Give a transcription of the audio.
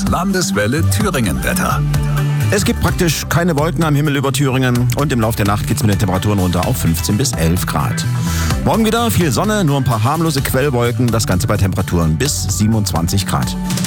Landeswelle Thüringen-Wetter. Es gibt praktisch keine Wolken am Himmel über Thüringen und im Laufe der Nacht geht es mit den Temperaturen runter auf 15 bis 11 Grad. Morgen wieder viel Sonne, nur ein paar harmlose Quellwolken, das Ganze bei Temperaturen bis 27 Grad.